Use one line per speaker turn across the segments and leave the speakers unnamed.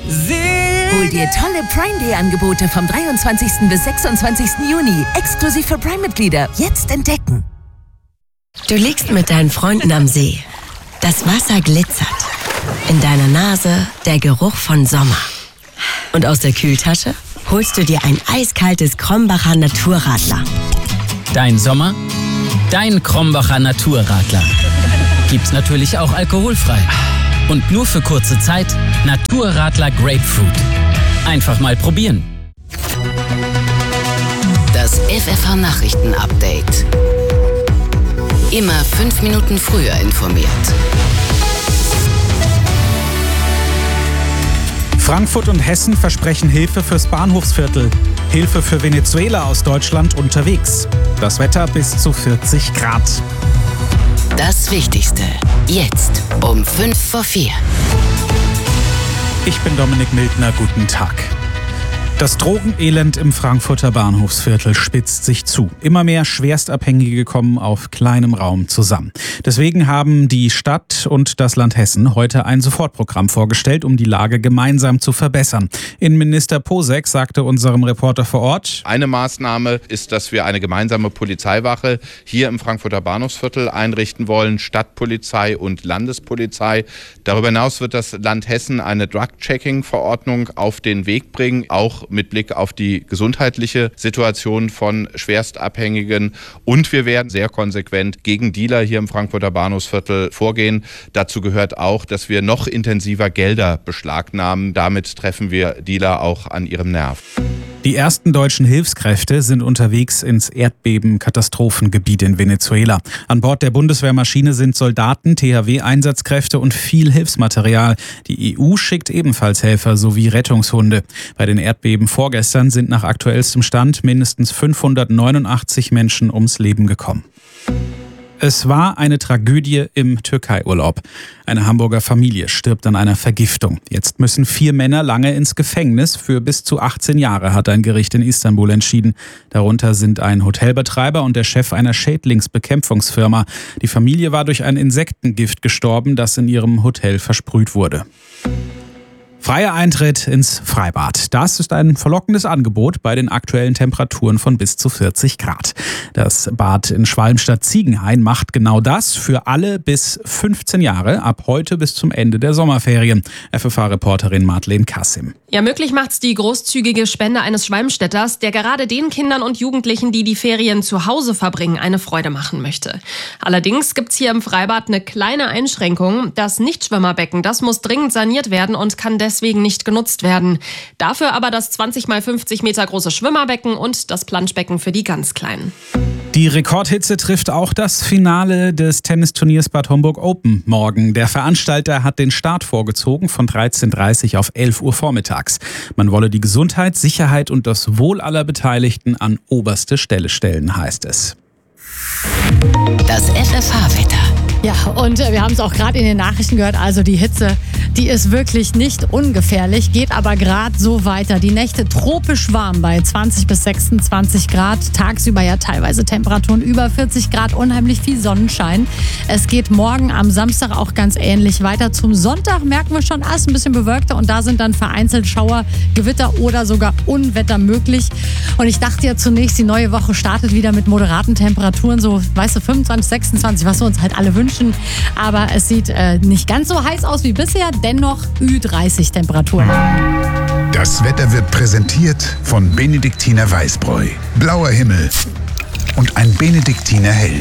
Hol dir tolle Prime Day Angebote vom 23. bis 26. Juni. Exklusiv für Prime-Mitglieder. Jetzt entdecken.
Du liegst mit deinen Freunden am See. Das Wasser glitzert. In deiner Nase der Geruch von Sommer. Und aus der Kühltasche holst du dir ein eiskaltes Krombacher Naturradler.
Dein Sommer, dein Krombacher Naturradler. Gibt's natürlich auch alkoholfrei. Und nur für kurze Zeit Naturradler Grapefruit. Einfach mal probieren.
Das FFH-Nachrichten-Update. Immer 5 Minuten früher informiert.
Frankfurt und Hessen versprechen Hilfe fürs Bahnhofsviertel. Hilfe für Venezuela aus Deutschland unterwegs. Das Wetter bis zu 40 Grad.
Das Wichtigste. Jetzt um 3:55.
Ich bin Dominik Mildner, guten Tag. Das Drogenelend im Frankfurter Bahnhofsviertel spitzt sich zu. Immer mehr Schwerstabhängige kommen auf kleinem Raum zusammen. Deswegen haben die Stadt und das Land Hessen heute ein Sofortprogramm vorgestellt, um die Lage gemeinsam zu verbessern. Innenminister Posek sagte unserem Reporter vor Ort:
Eine Maßnahme ist, dass wir eine gemeinsame Polizeiwache hier im Frankfurter Bahnhofsviertel einrichten wollen, Stadtpolizei und Landespolizei. Darüber hinaus wird das Land Hessen eine Drug-Checking-Verordnung auf den Weg bringen, auch mit Blick auf die gesundheitliche Situation von Schwerstabhängigen. Und wir werden sehr konsequent gegen Dealer hier im Frankfurter Bahnhofsviertel vorgehen. Dazu gehört auch, dass wir noch intensiver Gelder beschlagnahmen. Damit treffen wir Dealer auch an ihrem Nerv.
Die ersten deutschen Hilfskräfte sind unterwegs ins Erdbeben-Katastrophengebiet in Venezuela. An Bord der Bundeswehrmaschine sind Soldaten, THW-Einsatzkräfte und viel Hilfsmaterial. Die EU schickt ebenfalls Helfer sowie Rettungshunde. Bei den Erdbeben vorgestern sind nach aktuellstem Stand mindestens 589 Menschen ums Leben gekommen. Es war eine Tragödie im Türkei-Urlaub. Eine Hamburger Familie stirbt an einer Vergiftung. Jetzt müssen 4 Männer lange ins Gefängnis für bis zu 18 Jahre, hat ein Gericht in Istanbul entschieden. Darunter sind ein Hotelbetreiber und der Chef einer Schädlingsbekämpfungsfirma. Die Familie war durch ein Insektengift gestorben, das in ihrem Hotel versprüht wurde. Freier Eintritt ins Freibad. Das ist ein verlockendes Angebot bei den aktuellen Temperaturen von bis zu 40 Grad. Das Bad in Schwalmstadt-Ziegenhain macht genau das für alle bis 15 Jahre, ab heute bis zum Ende der Sommerferien. FFH-Reporterin Madeleine Kassim.
Ja, möglich macht's die großzügige Spende eines Schwalmstädters, der gerade den Kindern und Jugendlichen, die die Ferien zu Hause verbringen, eine Freude machen möchte. Allerdings gibt's hier im Freibad eine kleine Einschränkung. Das Nichtschwimmerbecken, das muss dringend saniert werden und kann deswegen nicht genutzt werden. Dafür aber das 20 x 50 Meter große Schwimmerbecken und das Planschbecken für die ganz Kleinen.
Die Rekordhitze trifft auch das Finale des Tennisturniers Bad Homburg Open morgen. Der Veranstalter hat den Start vorgezogen von 13:30 Uhr auf 11 Uhr vormittags. Man wolle die Gesundheit, Sicherheit und das Wohl aller Beteiligten an oberste Stelle stellen, heißt es.
Das FFH-Wetter.
Ja, und wir haben es auch gerade in den Nachrichten gehört, also die Hitze, die ist wirklich nicht ungefährlich, geht aber gerade so weiter. Die Nächte tropisch warm bei 20 bis 26 Grad, tagsüber ja teilweise Temperaturen über 40 Grad, unheimlich viel Sonnenschein. Es geht morgen am Samstag auch ganz ähnlich weiter. Zum Sonntag merken wir schon, ist ein bisschen bewölkter und da sind dann vereinzelt Schauer, Gewitter oder sogar Unwetter möglich. Und ich dachte ja zunächst, die neue Woche startet wieder mit moderaten Temperaturen, so, weißt du, 25, 26, was wir uns halt alle wünschen. Aber es sieht nicht ganz so heiß aus wie bisher, dennoch Ü30 Temperaturen.
Das Wetter wird präsentiert von Benediktiner Weißbräu. Blauer Himmel und ein Benediktiner Hell.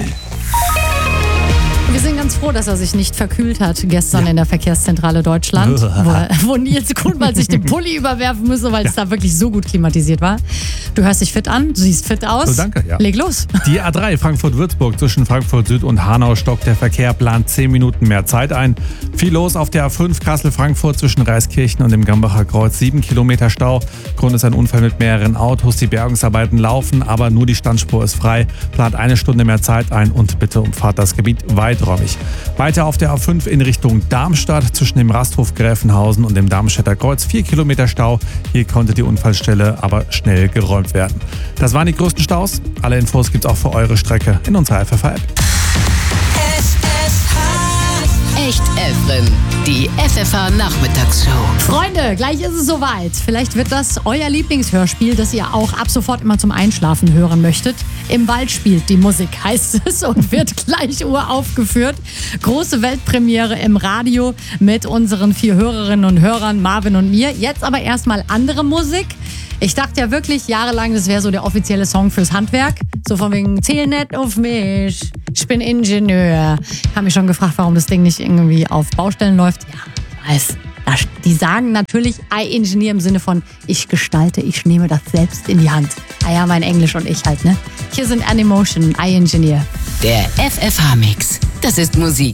Wir sind ganz froh, dass er sich nicht verkühlt hat gestern in der Verkehrszentrale Deutschland, wo Nils Kuhnwald sich den Pulli überwerfen müsste, weil es da wirklich so gut klimatisiert war. Du hörst dich fit an, du siehst fit aus.
So, danke, ja.
Leg los.
Die A3 Frankfurt-Würzburg zwischen Frankfurt Süd und Hanau stockt. Der Verkehr plant 10 Minuten mehr Zeit ein. Viel los auf der A5 Kassel-Frankfurt zwischen Reiskirchen und dem Gambacher Kreuz. 7 Kilometer Stau. Grund ist ein Unfall mit mehreren Autos. Die Bergungsarbeiten laufen, aber nur die Standspur ist frei. Plant 1 Stunde mehr Zeit ein und bitte umfahrt das Gebiet weiträumig. Weiter auf der A5 in Richtung Darmstadt zwischen dem Rasthof Gräfenhausen und dem Darmstädter Kreuz. 4 Kilometer Stau. Hier konnte die Unfallstelle aber schnell geräumt werden. Das waren die größten Staus. Alle Infos gibt's auch für eure Strecke in unserer FFH-App.
Echt Efren, die FFH Nachmittagsshow.
Freunde, gleich ist es soweit. Vielleicht wird das euer Lieblingshörspiel, das ihr auch ab sofort immer zum Einschlafen hören möchtet. Im Wald spielt die Musik, heißt es, und wird gleich uraufgeführt. Große Weltpremiere im Radio mit unseren 4 Hörerinnen und Hörern, Marvin und mir. Jetzt aber erstmal andere Musik. Ich dachte ja wirklich jahrelang, das wäre so der offizielle Song fürs Handwerk. So von wegen, zähl nicht auf mich, ich bin Ingenieur. Ich habe mich schon gefragt, warum das Ding nicht irgendwie auf Baustellen läuft. Ja, weiß. Die sagen natürlich I-Engineer im Sinne von, ich gestalte, ich nehme das selbst in die Hand. Ah ja, mein Englisch und ich halt, ne? Hier sind Animotion, I-Engineer.
Der FFH-Mix. Das ist Musik